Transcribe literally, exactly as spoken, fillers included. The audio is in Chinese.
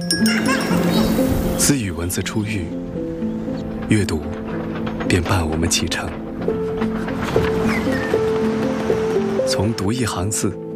自与文字初遇，阅读便伴我们启程。从读一行字